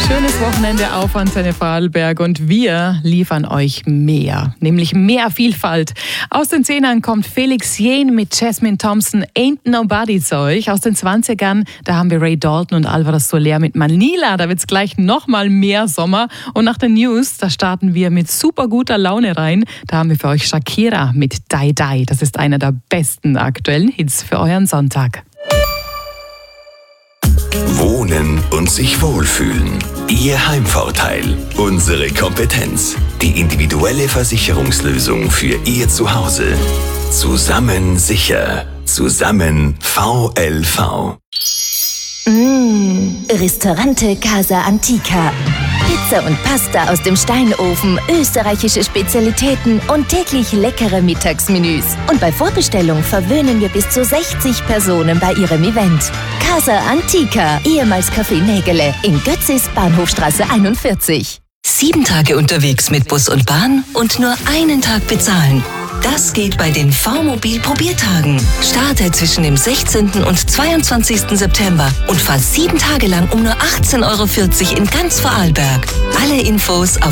Schönes Wochenende auf Antenne Vorarlberg und wir liefern euch mehr, nämlich mehr Vielfalt. Aus den 10ern kommt Felix Jähn mit Jasmine Thompson, Ain't Nobody zu euch. Aus den 20ern, da haben wir Ray Dalton und Alvaro Soler mit Manila. Da wird's gleich nochmal mehr Sommer. Und nach den News, da starten wir mit super guter Laune rein. Da haben wir für euch Shakira mit Die Die. Das ist einer der besten aktuellen Hits für euren Sonntag. Wohnen und sich wohlfühlen. Ihr Heimvorteil. Unsere Kompetenz. Die individuelle Versicherungslösung für Ihr Zuhause. Zusammen sicher. Zusammen VLV. Ristorante Casa Antica. Pizza und Pasta aus dem Steinofen, österreichische Spezialitäten und täglich leckere Mittagsmenüs. Und bei Vorbestellung verwöhnen wir bis zu 60 Personen bei Ihrem Event. Casa Antica, ehemals Café Nägele, in Götzis, Bahnhofstraße 41. 7 Tage unterwegs mit Bus und Bahn und nur einen Tag bezahlen. Das geht bei den V-Mobil Probiertagen. Starte zwischen dem 16. und 22. September und fahr 7 Tage lang um nur 18,40 € in ganz Vorarlberg. Alle Infos auf